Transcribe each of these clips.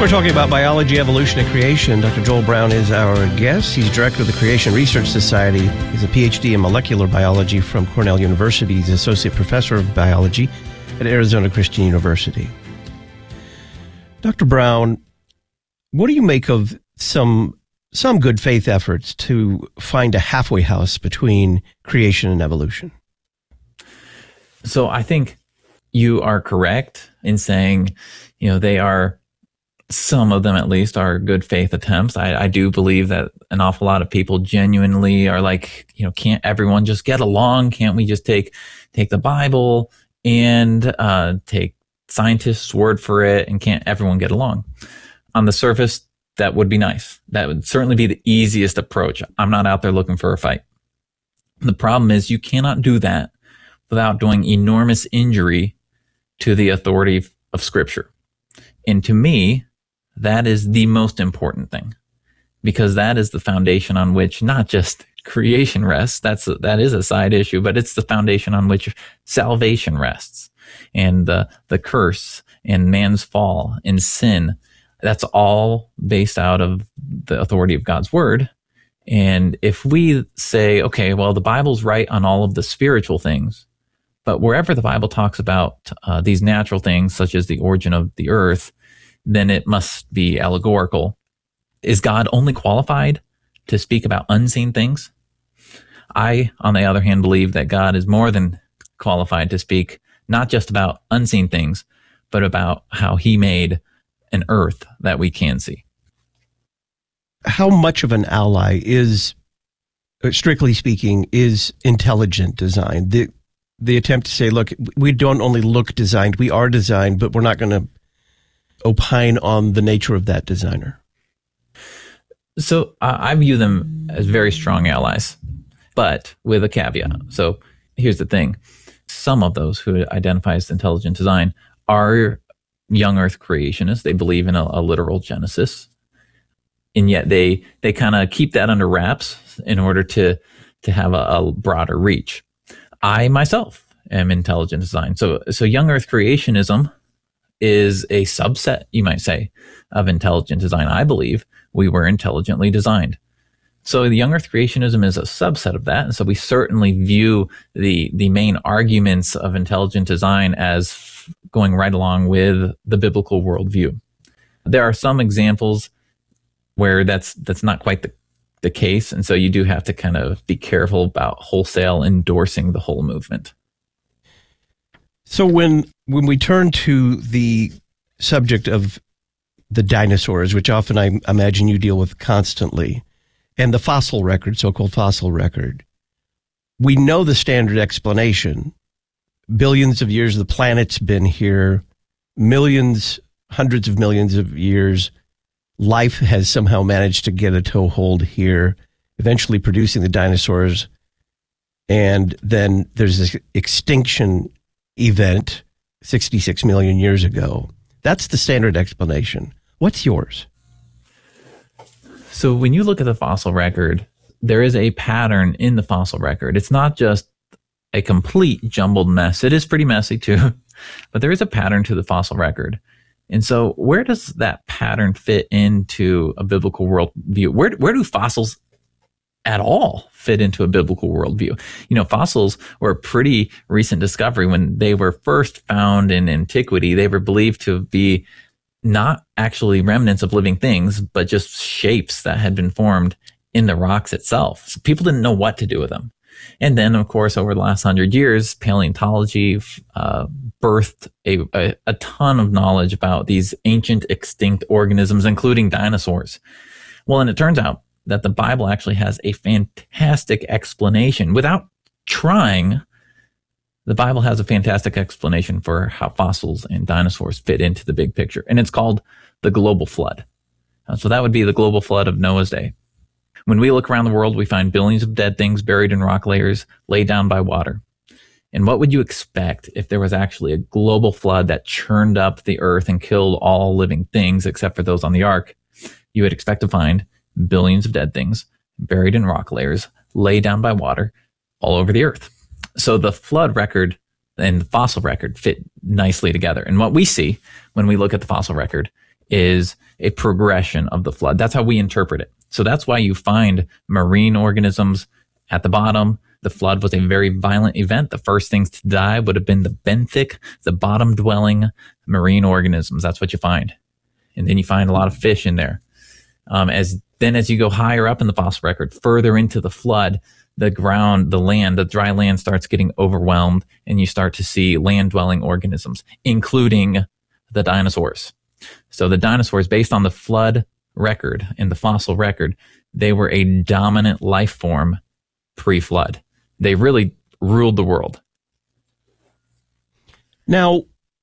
We're talking about biology, evolution, and creation. Dr. Joel Brown is our guest. He's director of the Creation Research Society. He's a PhD in molecular biology from Cornell University. He's associate professor of biology at Arizona Christian University. Dr. Brown, what do you make of some good faith efforts to find a halfway house between creation and evolution? So I think you are correct in saying, they are, some of them at least are good faith attempts. I do believe that an awful lot of people genuinely are like, can't everyone just get along? Can't we just take the Bible and take scientists' word for it, and can't everyone get along? On the surface, that would be nice. That would certainly be the easiest approach. I'm not out there looking for a fight. The problem is you cannot do that without doing enormous injury to the authority of Scripture. And to me, that is the most important thing, because that is the foundation on which not just creation rests. That is a side issue, but it's the foundation on which salvation rests. And the curse and man's fall and sin, that's all based out of the authority of God's word. And if we say, okay, well, the Bible's right on all of the spiritual things, but wherever the Bible talks about these natural things, such as the origin of the earth, then it must be allegorical. Is God only qualified to speak about unseen things? I, on the other hand, believe that God is more than qualified to speak not just about unseen things, but about how he made an earth that we can see. How much of an ally is, strictly speaking, is intelligent design? The attempt to say, look, we don't only look designed, we are designed, but we're not going to opine on the nature of that designer. So I view them as very strong allies, but with a caveat. So here's the thing. Some of those who identify as intelligent design are young earth creationists. They believe in a literal Genesis. And yet they kind of keep that under wraps in order to have a broader reach. I myself am intelligent design. So young earth creationism is a subset, you might say, of intelligent design. I believe we were intelligently designed. So the young earth creationism is a subset of that. And so we certainly view the main arguments of intelligent design as going right along with the biblical worldview. There are some examples where that's not quite the case. And so you do have to kind of be careful about wholesale endorsing the whole movement. So when we turn to the subject of the dinosaurs, which often I imagine you deal with constantly, and the fossil record, so-called fossil record, we know the standard explanation. Billions of years the planet's been here, millions, hundreds of millions of years, life has somehow managed to get a toehold here, eventually producing the dinosaurs, and then there's this extinction event 66 million years ago. That's the standard explanation. What's yours? So when you look at the fossil record, there is a pattern in the fossil record. It's not just a complete jumbled mess. It is pretty messy too, but there is a pattern to the fossil record. And so where does that pattern fit into a biblical worldview? Where do fossils at all fit into a biblical worldview? Fossils were a pretty recent discovery. When they were first found in antiquity, they were believed to be not actually remnants of living things, but just shapes that had been formed in the rocks itself. So people didn't know what to do with them. And then, of course, over the last 100 years, paleontology birthed a ton of knowledge about these ancient extinct organisms, including dinosaurs. Well, and it turns out that the Bible actually has a fantastic explanation. Without trying, the Bible has a fantastic explanation for how fossils and dinosaurs fit into the big picture. And it's called the global flood. So that would be the global flood of Noah's day. When we look around the world, we find billions of dead things buried in rock layers, laid down by water. And what would you expect if there was actually a global flood that churned up the earth and killed all living things except for those on the ark? You would expect to find billions of dead things buried in rock layers, laid down by water all over the earth. So the flood record and the fossil record fit nicely together. And what we see when we look at the fossil record is a progression of the flood. That's how we interpret it. So that's why you find marine organisms at the bottom. The flood was a very violent event. The first things to die would have been the benthic, the bottom-dwelling marine organisms. That's what you find. And then you find a lot of fish in there. As you go higher up in the fossil record, further into the flood, the ground, the land, the dry land starts getting overwhelmed, and you start to see land-dwelling organisms, including the dinosaurs. So the dinosaurs, based on the flood record and the fossil record, they were a dominant life form pre-flood. They really ruled the world. Now,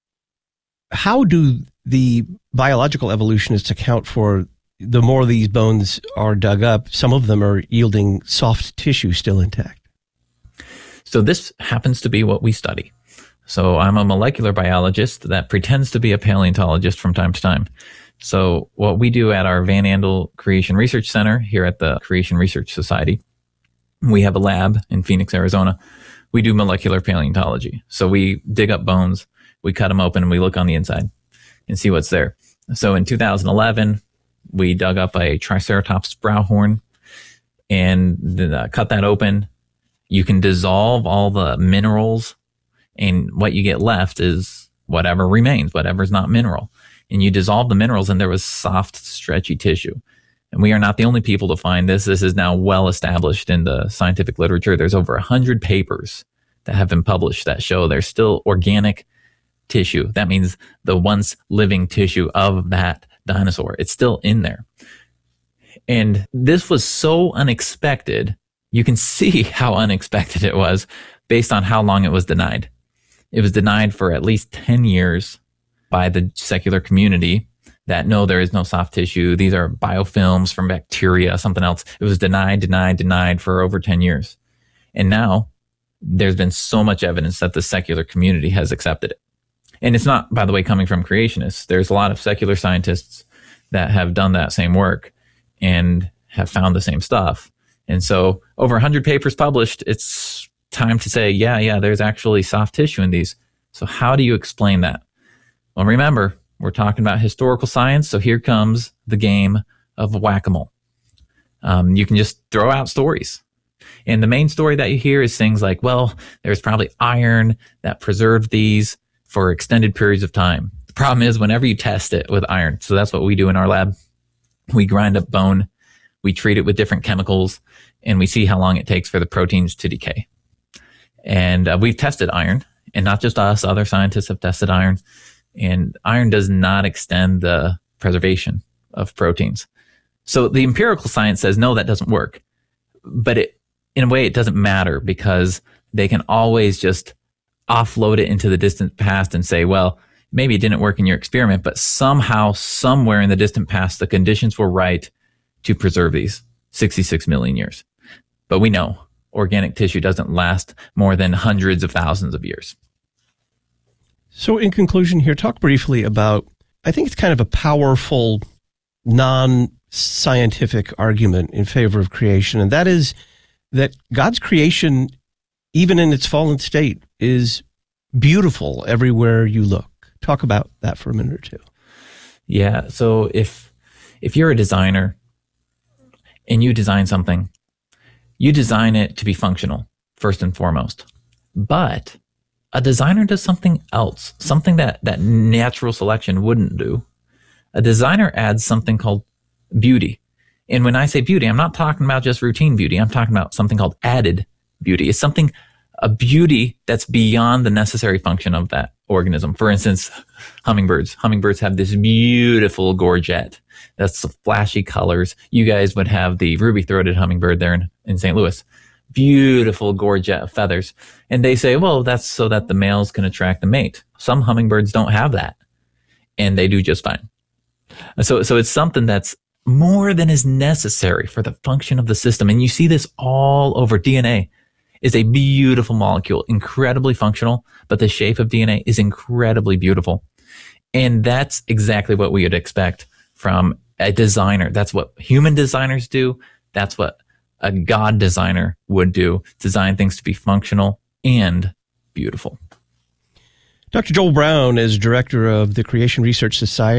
how do the biological evolutionists account for the more these bones are dug up, some of them are yielding soft tissue still intact? So this happens to be what we study. So I'm a molecular biologist that pretends to be a paleontologist from time to time. So what we do at our Van Andel Creation Research Center here at the Creation Research Society, we have a lab in Phoenix, Arizona. We do molecular paleontology. So we dig up bones, we cut them open, and we look on the inside and see what's there. So in 2011, we dug up a Triceratops brow horn and cut that open. You can dissolve all the minerals, and what you get left is whatever remains, whatever's not mineral. And you dissolve the minerals, and there was soft, stretchy tissue. And we are not the only people to find this. This is now well established in the scientific literature. There's over 100 papers that have been published that show there's still organic tissue. That means the once living tissue of that dinosaur. It's still in there. And this was so unexpected. You can see how unexpected it was based on how long it was denied. It was denied for at least 10 years by the secular community that no, there is no soft tissue. These are biofilms from bacteria, something else. It was denied for over 10 years. And now there's been so much evidence that the secular community has accepted it. And it's not, by the way, coming from creationists. There's a lot of secular scientists that have done that same work and have found the same stuff. And so over 100 papers published, it's time to say, yeah, there's actually soft tissue in these. So how do you explain that? Well, remember, we're talking about historical science. So here comes the game of whack-a-mole. You can just throw out stories. And the main story that you hear is things like, well, there's probably iron that preserved these for extended periods of time. The problem is whenever you test it with iron, so that's what we do in our lab, we grind up bone, we treat it with different chemicals, and we see how long it takes for the proteins to decay. And we've tested iron, and not just us, other scientists have tested iron, and iron does not extend the preservation of proteins. So the empirical science says, no, that doesn't work. But in a way, it doesn't matter because they can always just offload it into the distant past and say, well, maybe it didn't work in your experiment, but somehow, somewhere in the distant past, the conditions were right to preserve these 66 million years. But we know organic tissue doesn't last more than hundreds of thousands of years. So in conclusion here, talk briefly about, I think it's kind of a powerful, non-scientific argument in favor of creation, and that is that God's creation, even in its fallen state, is beautiful everywhere you look. Talk about that for a minute or two. Yeah. So if you're a designer and you design something, you design it to be functional first and foremost. But a designer does something else, something that natural selection wouldn't do. A designer adds something called beauty. And when I say beauty, I'm not talking about just routine beauty. I'm talking about something called added beauty. It's a beauty that's beyond the necessary function of that organism. For instance, hummingbirds. Hummingbirds have this beautiful gorget. That's the flashy colors. You guys would have the ruby-throated hummingbird there in St. Louis. Beautiful gorget of feathers. And they say, well, that's so that the males can attract the mate. Some hummingbirds don't have that, and they do just fine. So it's something that's more than is necessary for the function of the system. And you see this all over. DNA is a beautiful molecule, incredibly functional, but the shape of DNA is incredibly beautiful. And that's exactly what we would expect from a designer. That's what human designers do. That's what a God designer would do, design things to be functional and beautiful. Dr. Joel Brown is director of the Creation Research Society.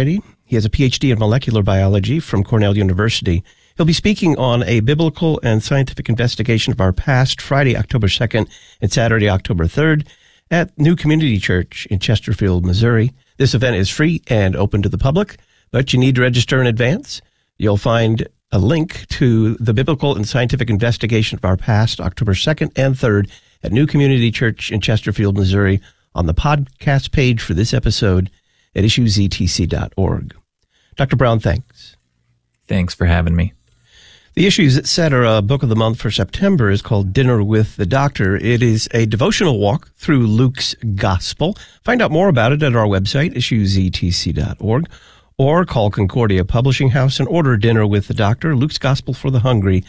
He has a PhD in molecular biology from Cornell University. He'll be speaking on a biblical and scientific investigation of our past Friday, October 2nd and Saturday, October 3rd at New Community Church in Chesterfield, Missouri. This event is free and open to the public, but you need to register in advance. You'll find a link to the biblical and scientific investigation of our past October 2nd and 3rd at New Community Church in Chesterfield, Missouri on the podcast page for this episode at issuesetc.org. Dr. Brown, thanks. Thanks for having me. The Issues Etc. Book of the Month for September is called Dinner with the Doctor. It is a devotional walk through Luke's Gospel. Find out more about it at our website, issuesetc.org, or call Concordia Publishing House and order Dinner with the Doctor, Luke's Gospel for the Hungry,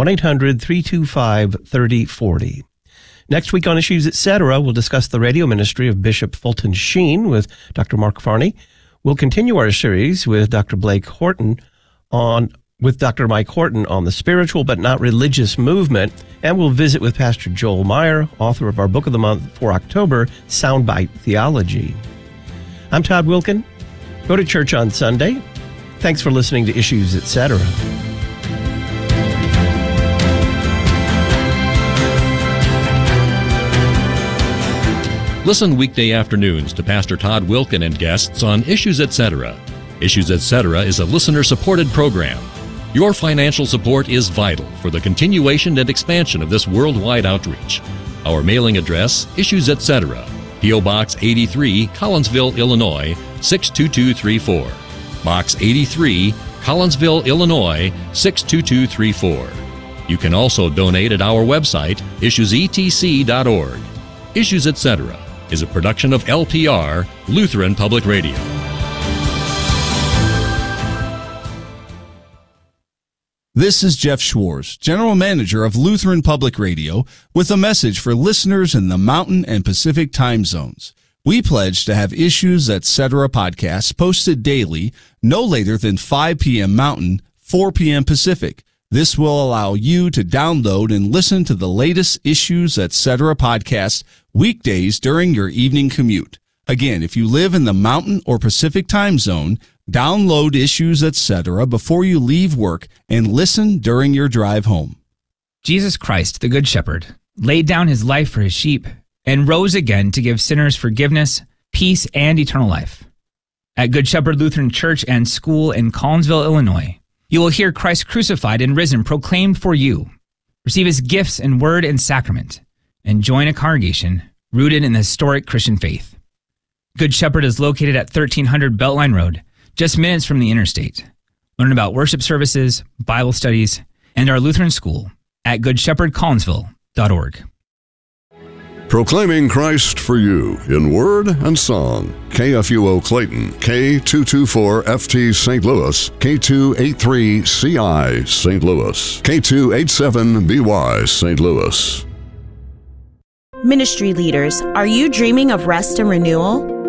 1-800-325-3040. Next week on Issues Etc., we'll discuss the radio ministry of Bishop Fulton Sheen with Dr. Mark Farney. We'll continue our series with Dr. Mike Horton on the spiritual but not religious movement, and we'll visit with Pastor Joel Meyer, author of our Book of the Month for October, Soundbite Theology. I'm Todd Wilkin. Go to church on Sunday. Thanks for listening to Issues Etc. Listen weekday afternoons to Pastor Todd Wilkin and guests on Issues Etc. Issues Etc. is a listener-supported program. Your financial support is vital for the continuation and expansion of this worldwide outreach. Our mailing address, Issues Etc., P.O. Box 83, Collinsville, Illinois, 62234. Box 83, Collinsville, Illinois, 62234. You can also donate at our website, issuesetc.org. Issues Etc. is a production of LPR, Lutheran Public Radio. This is Jeff Schwartz, General Manager of Lutheran Public Radio, with a message for listeners in the Mountain and Pacific time zones. We pledge to have Issues Etc. podcasts posted daily, no later than 5 p.m. Mountain, 4 p.m. Pacific. This will allow you to download and listen to the latest Issues Etc. podcasts weekdays during your evening commute. Again, if you live in the Mountain or Pacific time zone, download Issues Etc. before you leave work and listen during your drive home. Jesus Christ, the Good Shepherd, laid down his life for his sheep and rose again to give sinners forgiveness, peace, and eternal life. At Good Shepherd Lutheran Church and School in Collinsville, Illinois, you will hear Christ crucified and risen proclaimed for you. Receive his gifts in word and sacrament, and join a congregation rooted in the historic Christian faith. Good Shepherd is located at 1300 Beltline Road, just minutes from the interstate. Learn about worship services, Bible studies, and our Lutheran school at goodshepherdcollinsville.org. Proclaiming Christ for you in word and song. KFUO Clayton, K224FT St. Louis, K283CI St. Louis, K287BY St. Louis. Ministry leaders, are you dreaming of rest and renewal?